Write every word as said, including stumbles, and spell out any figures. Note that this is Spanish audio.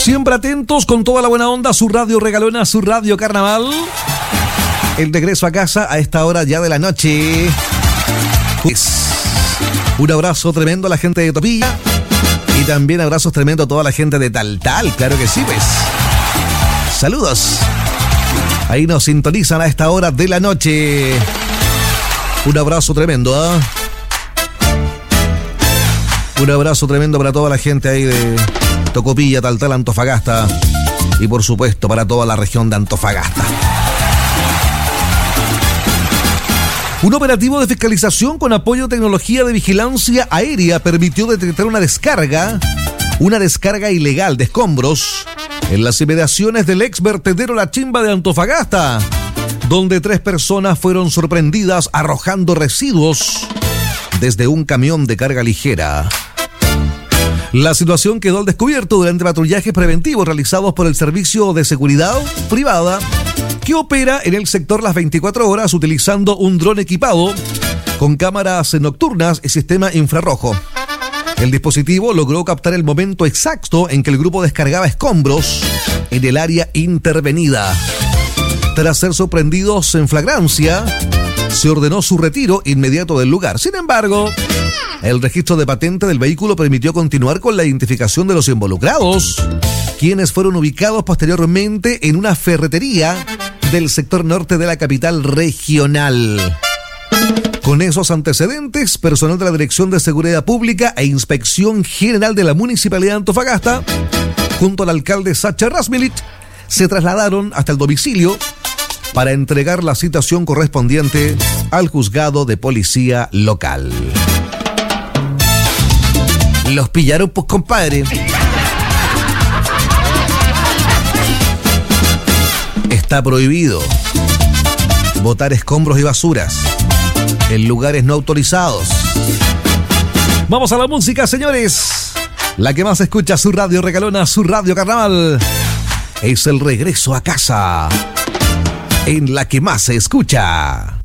Siempre atentos con toda la buena onda, su radio regalona, su radio carnaval. El regreso a casa a esta hora ya de la noche. Un abrazo tremendo a la gente de Topilla. Y también abrazos tremendo a toda la gente de Tal Tal, claro que sí, pues. Saludos. Ahí nos sintonizan a esta hora de la noche. Un abrazo tremendo, ¿ah? ¿eh? Un abrazo tremendo para toda la gente ahí de Tocopilla, Tal Tal, Antofagasta. Y por supuesto para toda la región de Antofagasta. Un operativo de fiscalización con apoyo de tecnología de vigilancia aérea permitió detectar una descarga, una descarga ilegal de escombros en las inmediaciones del ex vertedero La Chimba de Antofagasta, donde tres personas fueron sorprendidas arrojando residuos desde un camión de carga ligera. La situación quedó al descubierto durante patrullajes preventivos realizados por el Servicio de Seguridad Privada, que opera en el sector las veinticuatro horas utilizando un dron equipado con cámaras nocturnas y sistema infrarrojo. El dispositivo logró captar el momento exacto en que el grupo descargaba escombros en el área intervenida. Tras ser sorprendidos en flagrancia, se ordenó su retiro inmediato del lugar. Sin embargo, el registro de patente del vehículo permitió continuar con la identificación de los involucrados, quienes fueron ubicados posteriormente en una ferretería del sector norte de la capital regional. Con esos antecedentes, personal de la Dirección de Seguridad Pública e Inspección General de la Municipalidad de Antofagasta, junto al alcalde Sacha Rasmilich, se trasladaron hasta el domicilio para entregar la citación correspondiente al juzgado de policía local. Los pillaron, pues, compadre. Está prohibido botar escombros y basuras en lugares no autorizados. Vamos a la música, señores. La que más escucha su radio regalona, su radio carnaval, es el regreso a casa, en la que más se escucha.